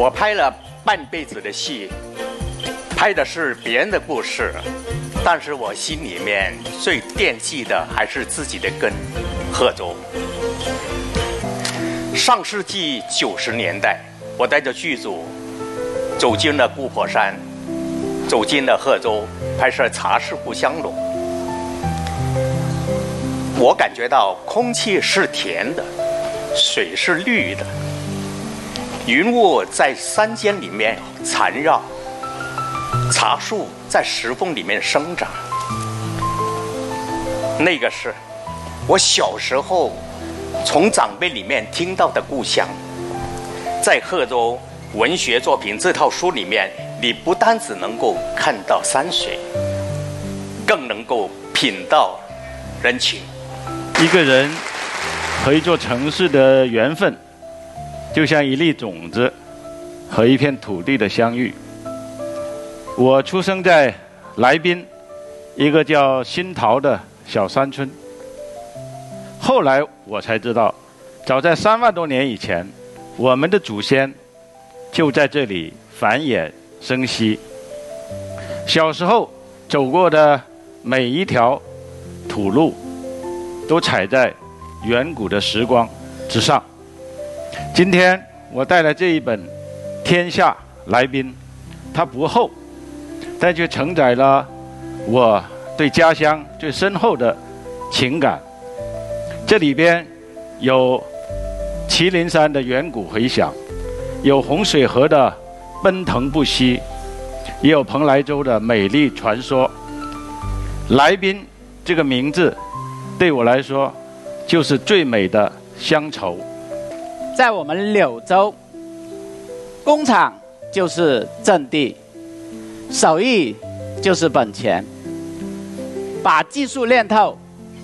我拍了半辈子的戏，拍的是别人的故事，但是我心里面最惦记的还是自己的根——贺州。上世纪90年代，我带着剧组走进了姑婆山，走进了贺州，拍摄《茶是故乡浓》。我感觉到空气是甜的，水是绿的，云雾在山间里面缠绕，茶树在石缝里面生长。那个是我小时候从长辈里面听到的故乡。在贺州文学作品这套书里面，你不单只能够看到山水，更能够品到人情。 一个人和一座城市的缘分，就像一粒种子和一片土地的相遇。我出生在来宾一个叫新桃的小山村，后来我才知道，早在3万多年以前，我们的祖先就在这里繁衍生息。小时候走过的每一条土路，都踩在远古的时光之上。今天我带来这一本《天下来宾》，它不厚，但却承载了我对家乡最深厚的情感。这里边有麒麟山的远古回响，有洪水河的奔腾不息，也有蓬莱州的美丽传说。来宾这个名字对我来说就是最美的乡愁。 在我们柳州，工厂就是阵地，手艺就是本钱。把技术练透，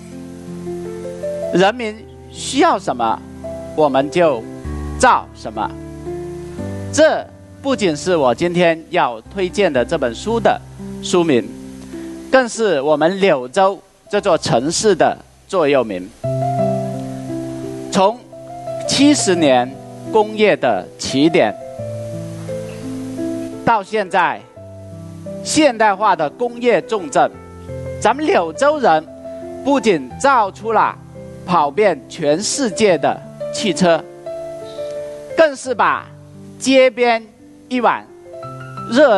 人民需要什么，我们就造什么。这不仅是我今天要推荐的这本书的书名，更是我们柳州这座城市的座右铭。从70年工业的起点，到现在现代化的工业重镇，咱们柳州人不仅造出了跑遍全世界的汽车，更是把街边一碗热